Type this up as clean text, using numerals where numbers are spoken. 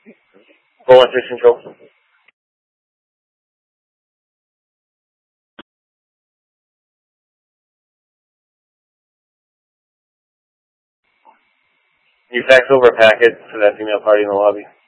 416 control. You fax over a packet to that female party in the lobby.